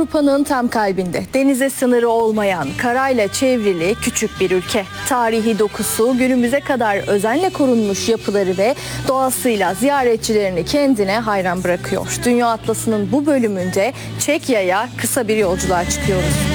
Avrupa'nın tam kalbinde, denize sınırı olmayan, karayla çevrili küçük bir ülke. Tarihi dokusu, günümüze kadar özenle korunmuş yapıları ve doğasıyla ziyaretçilerini kendine hayran bırakıyor. Dünya Atlası'nın bu bölümünde Çekya'ya kısa bir yolculuğa çıkıyoruz.